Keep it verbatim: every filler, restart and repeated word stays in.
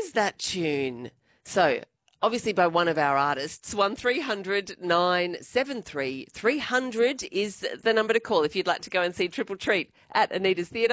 is that tune? So, obviously by one of our artists. one three hundred nine seven three three hundred is the number to call if you'd like to go and see Triple Treat at Anita's Theatre.